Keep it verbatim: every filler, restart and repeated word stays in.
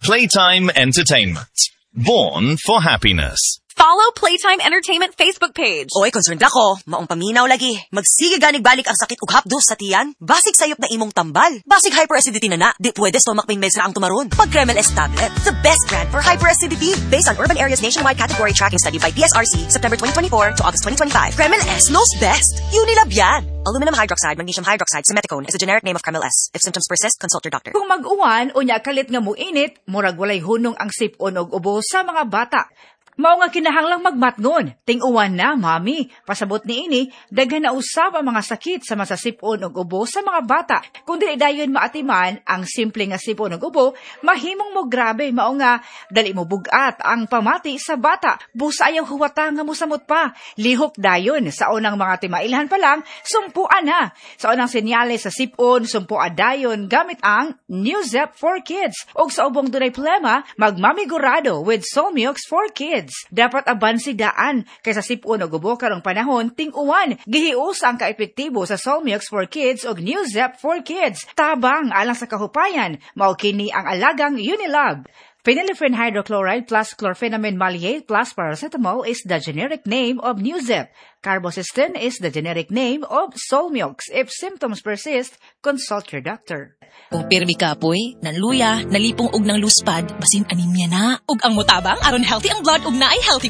Playtime Entertainment. Born for happiness. Follow Playtime Entertainment Facebook page. Oy, concerned ako. Maong paminaw lagi. Magsige ganig-balik ang sakit ug hapdos sa tiyan. Basig sayop na imong tambal. Basig hyperacidity na na. Di pwede stomach pain meds ra ang tumaron. Pag Kremel S tablet, the best brand for hyperacidity. Based on Urban Areas Nationwide Category Tracking Study by P S R C, September twenty twenty-four to August twenty twenty-five. Kremel S knows best. Unilab yan. Aluminum hydroxide, magnesium hydroxide, simeticone is a generic name of Kremel S. If symptoms persist, consult your doctor. Kung mag-uwan, unya kalit nga muinit, murag walay hunong ang sipon og ubo sa mga bata. Mao nga kinahanglang magmatngon. Ting-uwan na, mami. Pasabot ni ini, daghan na usab ang mga sakit sa masasipon og ubo sa mga bata. Kung dili dayon maatiman ang simple nga sipon og ubo, mahimong mo grabe. Mao nga dali mo bugat ang pamati sa bata. Busa ayaw huwata nga musamot pa. Lihok dayon sa unang mga timailhan pa lang, sumpuan na. Sa unang senyales sa sipon, sumpuan dayon gamit ang Newzep for Kids. Og sa ubong dunay problema, magmamigurado with Solmiox for Kids. Dapat abansi daan kaysa sipon o gubo karong panahon ting-uwan. Gihius ang kaepektibo sa Solmiox for Kids o Newzep for Kids. Tabang alang sa kahupayan, mao kini ang alagang Unilab. Phenylephrine hydrochloride plus chlorpheniramine maleate plus paracetamol is the generic name of Newzep. Carbocisteine is the generic name of Solmiox. If symptoms persist, consult your doctor. Kung pirmi ka poy, nanluya, nalipong og ng luspad, basin anemia na, ug ang mutabang aron healthy ang blood ug naay healthy